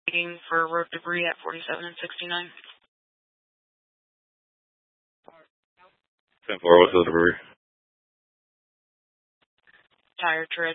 waiting for road debris at 47 and 69. 10-4, what's the debris? Tire tread.